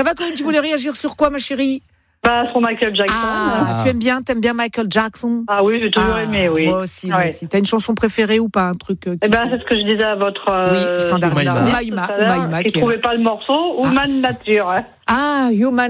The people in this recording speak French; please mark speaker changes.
Speaker 1: Ça va, Corinne, tu voulais réagir sur quoi, ma chérie?
Speaker 2: Sur Michael Jackson.
Speaker 1: T'aimes bien Michael Jackson?
Speaker 2: Ah oui, j'ai toujours aimé, oui.
Speaker 1: Moi aussi. T'as une chanson préférée ou pas, un truc
Speaker 2: c'est ce que je disais à votre...
Speaker 1: oui, Sandarina. Ou Maïma.
Speaker 2: Qui ne trouvait pas le morceau, Human Nature.
Speaker 1: Human